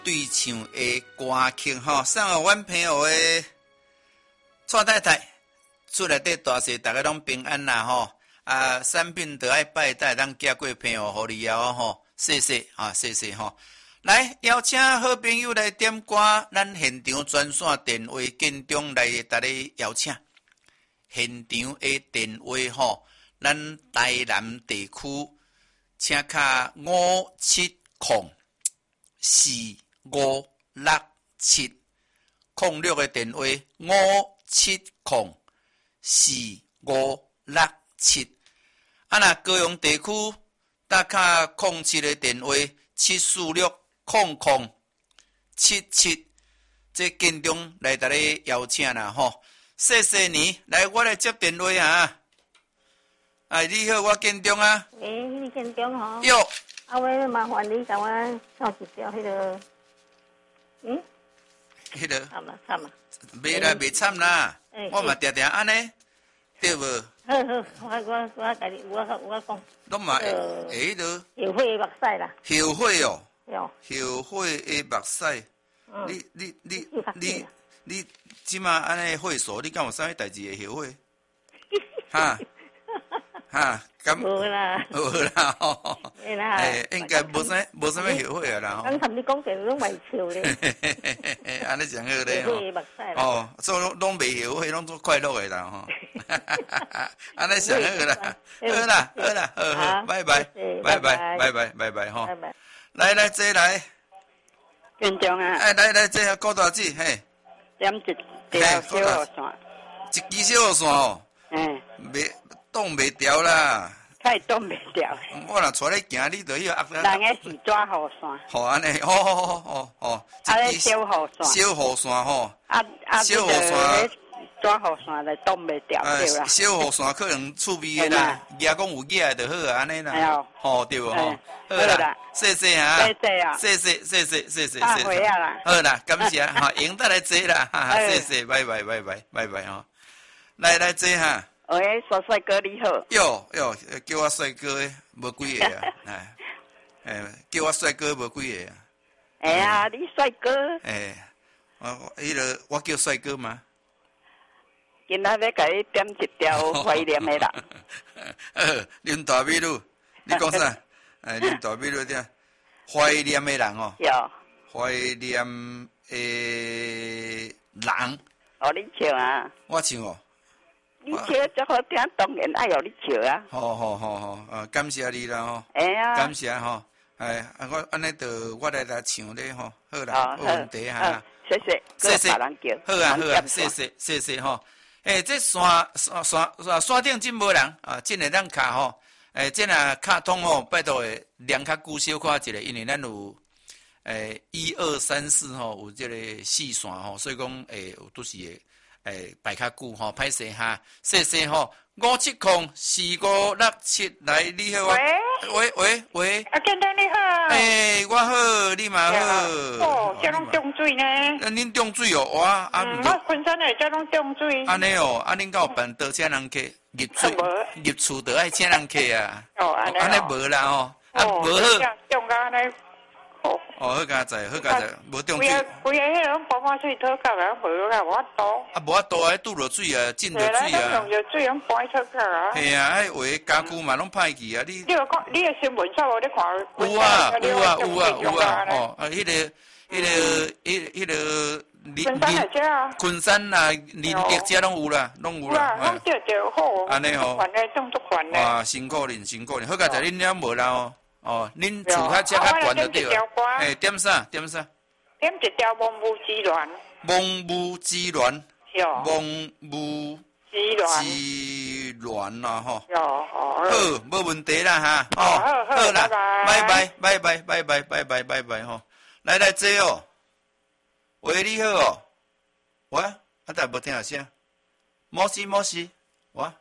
对唱的歌曲吼，送互阮朋友的蔡太太，厝内底大细大家拢平安啦吼。啊，产品都爱拜拜，咱寄过朋友互你后吼，谢谢啊，谢谢吼。来，邀请好朋友来点歌，咱现场专线电话紧张来大家邀请。现场的电话吼，咱台南地区，请卡570456706的电话5704567。啊，那高雄地区打卡07的电话7460077，这紧张来大家邀请啦吼。谢谢你，来我来接电话啊。哎，你好，我紧张啊。 你紧张吼？ 哟。 啊，我麻烦你甲我唱一条迄个， 迄个。 惨啦。 袂啦，袂惨啦。我嘛定定安尼，对无？ 好，我甲你，我讲。 拢嘛会迄个。 后悔的目屎啦。 后悔哦。 哟。 后悔的目屎。你即马安尼会所，你敢有啥物代志会后悔？哈，敢无啦， 无啦吼。 会啦， 应该无啥物后悔啊啦吼。 刚才你讲的拢袂笑咧。 安尼上好咧后悔的目屎啦。 哦，所以拢袂后悔，拢做快乐的啦吼。安尼上好啦，好啦，好，拜拜吼。来，坐来。 紧张啊！ 哎，来，坐下高大姐，嘿。 点一条小雨伞。 一支小雨伞哦。袂挡袂掉啦。 太挡袂掉。 我若带你行，你就迄个人个是抓雨伞。 好安尼，好。 啊，咧小雨伞。 小雨伞吼。 小雨伞。抓雨伞来挡袂掉对啦。 小雨伞可能趣味的啦，举讲有举的就好啊，安尼啦。吼，对无吼。好啦，谢谢啊。谢谢。 回啊啦。 好啦，感谢哈，赢得来坐啦，谢谢，拜拜吼。来坐哈。 喂，帅哥你好。 哟，叫我帅哥的无几个啊，叫我帅哥无几个啊。 哎呀，你帅哥。 迄个我叫帅哥吗？ 今仔要甲你点一条怀念的人。 恁大美女，你讲啥？恁大美女点？怀念的人哦。 有。 怀念的人。 哦，你唱啊？ 我唱哦。 你唱最好听，当然爱由你唱啊。 好，感谢你啦吼。 哎呀。感谢吼。我安尼就我来唱咧吼，好啦，没问题哈。 谢谢。 好啊，谢谢吼。这山顶真无人啊，真会当卡吼。这若卡通吼，拜托诶，量较久小看一下，因为咱有1、2、3、4吼，有这个4线吼，所以讲有都是排较久吼，歹势哈，谢谢吼。5704567来，你好啊。喂。 啊，简单你好。 我好，你嘛好。 哦，这拢中水呢。 恁中水哦，哇啊！ 我昆山诶，这拢中水。 安尼哦，恁敢有办倒请人客入厝倒爱请人客啊？ 哦，安尼无啦吼，无好。 中到安尼。 好佳哉，无中水。 规个迄种搬水讨到啊，无啦，无法度。 无法度啊，拄着水啊，进着水啊。 用着水用搬讨到啊。 系啊，迄家具嘛拢歹去啊，你。 你有讲，你的新闻上无咧看？ 有啊，哦，迄个。昆山啊，林业遮拢有啦，拢有啦。 拢着好。 安尼吼。 烦嘞，动作烦嘞。 哇，辛苦恁，好佳哉，恁了无啦哦。哦，恁厝较遮较悬就对了。点啥？点一条蒙雾之恋。 蒙雾之恋。蒙雾之恋啦吼。 好， 无问题啦哈。好啦，拜吼。来坐哦。喂，你好哦。喂，但无听下声。冇事，我。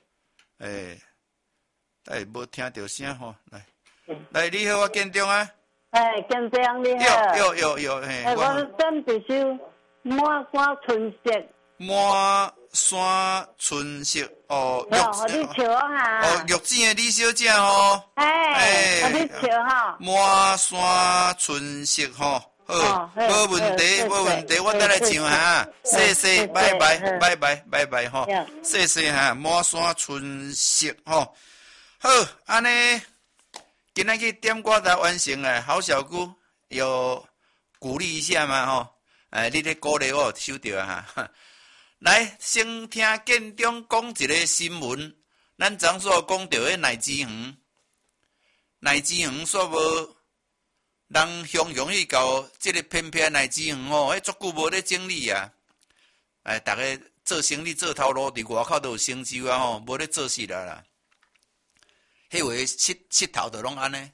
但无听到声吼，来，你好，我紧张啊。 紧张你好。 有， 我点一首满山春色。 满山春色哦。 互你笑啊。 玉井的李小姐吼。 互你笑吼。 满山春色吼。 好，无问题，无问题，我等来唱哈。谢谢，拜拜，拜拜，拜拜吼。谢谢哈，满山春色吼。好，安尼今仔日点歌才完成啊，好小姑有鼓励一下嘛吼。你咧鼓励我收到啊哈。来，先听建中讲一个新闻，咱昨所讲到的赖志恒，赖志恒煞无人雄雄去搞这个偏偏赖志恒吼，迄足久无咧整理啊！大家做生意做头路，伫外口都有成就啊吼，无咧做事啦。迄位佚头就拢安尼，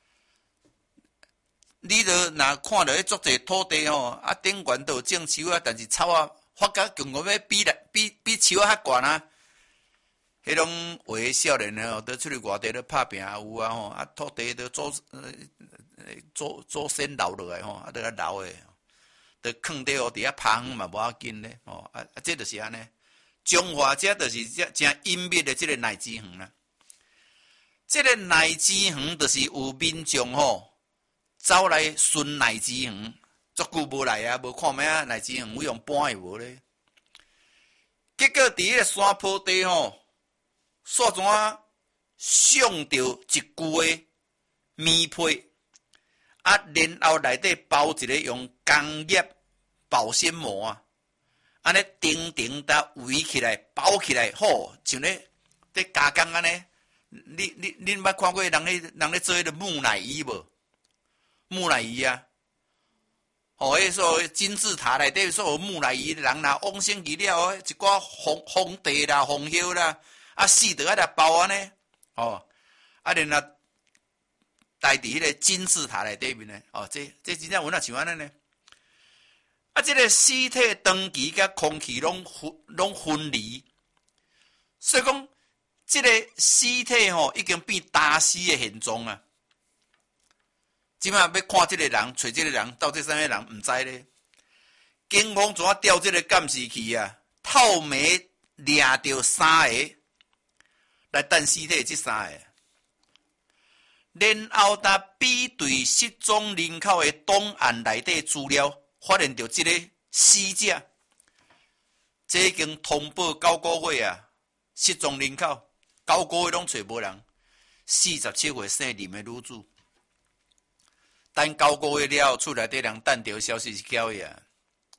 你著若看到迄足侪土地吼，顶悬都有种树啊，但是草啊。发觉强要比树啊较悬啊！迄种话少年哦，都出去外地咧拍拼也有啊吼，土地都祖先留落来吼，都留诶，都囥伫哦，伫遐拍远嘛无要紧咧吼，这就是安尼。中华这就是真隐秘的这个赖志恒啦。这个赖志恒就是有民众吼走来寻赖志恒。足久无来啊，无看咩啊？赖志恒有用搬诶无咧？结果伫迄个山坡地吼，煞怎上着一具诶棉被，然后内底包一个用工业保鲜膜啊，安尼顶搭围起来，包起来，吼，像咧加工安尼。恁捌看过人咧做迄个木乃伊无？木乃伊啊！迄所金字塔内底所有木乃伊人啦，往生去了，一寡皇帝啦、皇后啦，死伫遐来包安尼，然后待伫迄个金字塔内底面咧，这真正有哪像安尼呢？这个尸体长期甲空气拢分离，所以讲，这个尸体已经变大尸的现状啊。即摆要看这个人，找这个人到底啥物人，唔知咧。警方怎调这个监视器啊？透眉抓到3个来等尸体，这3个。然后他比对失踪人口的档案内底资料，发现到这个死者，这已经通报9个月啊，失踪人口9个月拢找无人，47岁姓林的女子。等9个月了，厝内底人等到消息是交易啊！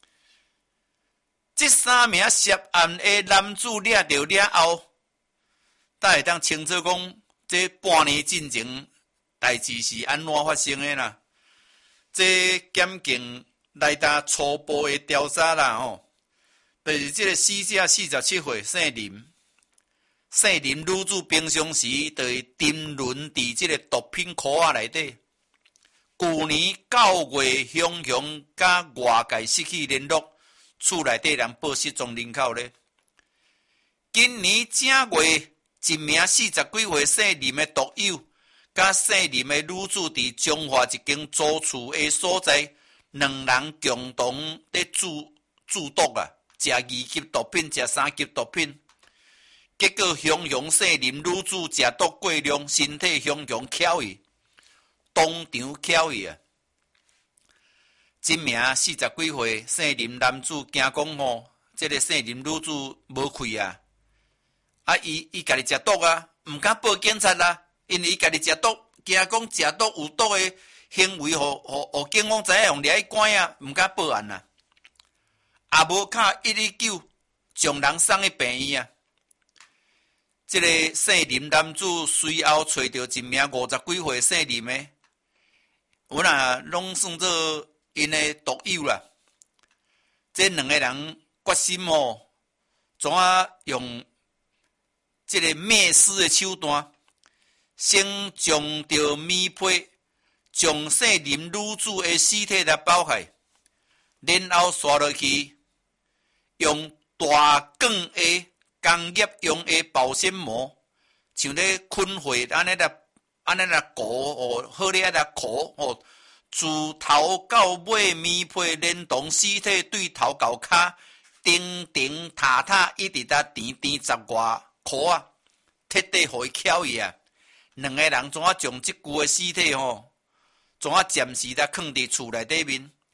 这3名涉案的男子抓到了后，才会当清楚讲，这半年进前代志是安怎发生的啦？这检警来达初步的调查啦吼，就是这个死者47岁姓林女子平常时就会沉沦伫这个毒品库仔内底。去年9月，雄甲外界失去联络，厝内底人报失踪人口咧。今年正月，一名40几岁姓林的毒友，甲姓林的女子伫中华一间租厝的所在，两人共同咧注毒啊，食2级毒品，食3级毒品。结果雄姓林女子食毒过量，身体雄翘去。当场翘去啊！这名40几岁姓林男子惊讲吼，这个姓林女子无气啊！伊家己食毒啊，毋敢报警察啦，因为伊家己食毒，惊讲食毒有毒的行为，互警方知影用掠去关啊，毋敢报案啊！也无敲119，将人送去病院啊！这个姓林男子随后找到一名50几岁姓林的。有啦，拢算做因的毒友啦。这2个人决心哦，怎用这个灭尸的手段，先将着棉被，将姓林女子的尸体来包起，然后刷落去，用大管的工业用的保鲜膜，像咧捆货安尼来裹哦，好咧来裹哦，自头到尾棉被连同尸体对头到骹，顶塔一直搭甜10外箍啊，彻底互伊翘去啊！2个人怎将即具的尸体吼，怎暂时来囥伫厝内底面，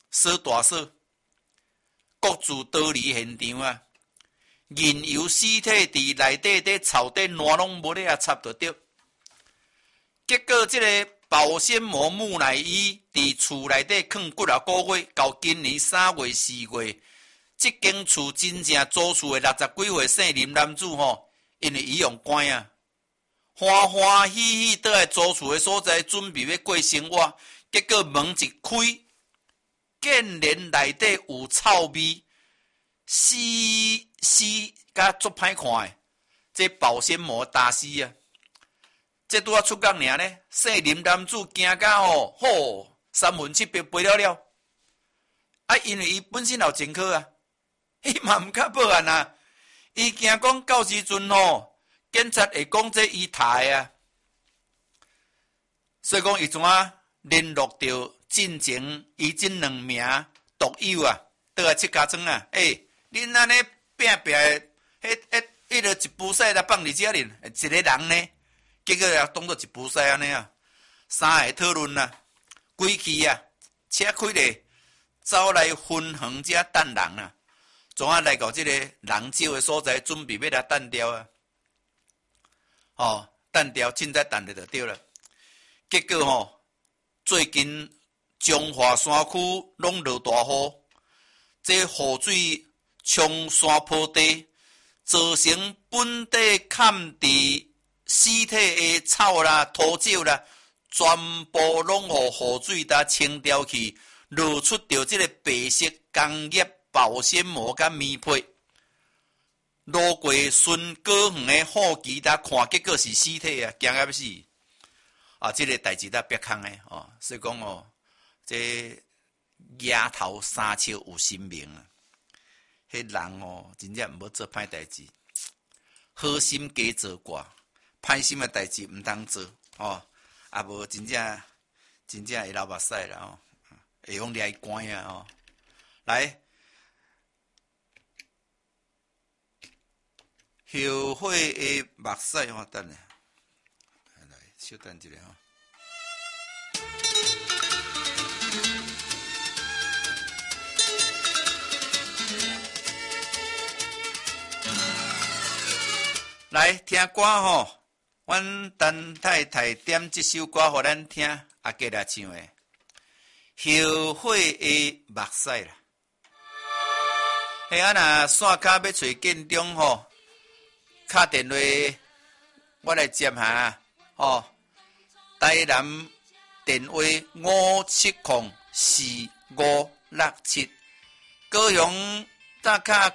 锁大锁，各自逃离现场啊！任由尸体伫内底伫草底烂拢无咧啊插着着。结果这个保鲜膜木乃伊伫厝内底藏几啊个月，到今年3月4月，这间厝真正租厝的60几岁姓林男子吼，因为伊用关啊，欢欢喜喜倒来租厝的所在，准备要过生活，结果门一开，竟然内底有臭味，死甲足歹看的，这保鲜膜打死啊！这拄啊出港尔呢，姓林男子惊甲吼，3魂7魄飞了了。啊，因为伊本身也有前科啊，伊嘛毋敢报案啊。伊惊讲到时阵吼，警察会讲这伊杀的啊。所以讲伊怎啊联络到进前伊这2名毒友啊，倒来七家庄啊，恁安尼拼拼的，迄个一步赛来放伫遮哩，一个人呢？结果也当作一步赛安尼啊，3个讨论啊，归去啊，车开咧，走来分行遮等人啊，总啊来到这个人少的所在，准备要来等调啊，等调凊彩等着就对了。结果最近中华山区拢落大雨，这雨水冲山坡地，造成本地崁地。尸体的草啦、土石啦，全部拢互雨水甲清掉去，露出着这个白色工业保鲜膜甲棉被。路过顺高远的好奇达看，结果是尸体啊，惊到死！啊，这个代志才别空的哦，所以讲这野头三笑有神明啊，迄人真正毋好做歹代志，好心加做怪。歹心的代志毋通做啊无真正会流目屎啦会用掠关啊来，后悔的目屎等下，来稍等一下来听歌阮陈太太点这首歌互咱听，啊，加来唱的后悔的目屎啦。啊，若线卡要找建中敲电话，我来接下台南电话5704567，高雄大卡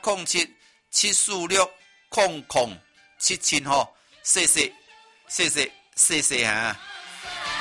0774600077谢谢。